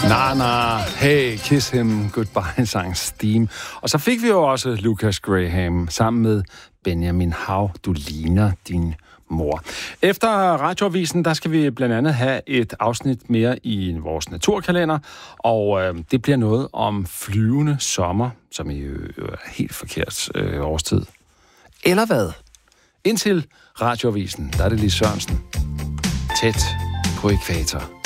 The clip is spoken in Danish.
Nana, hey, kiss him, goodbye, sang Steam. Og så fik vi jo også Lucas Graham sammen med Benjamin Hav, du ligner din mor. Efter Radioavisen, der skal vi blandt andet have et afsnit mere i vores naturkalender, og det bliver noget om flyvende sommer, som er helt forkert årstid. Eller hvad? Indtil Radioavisen, der er det Lis Sørensen. Tæt på ækvator.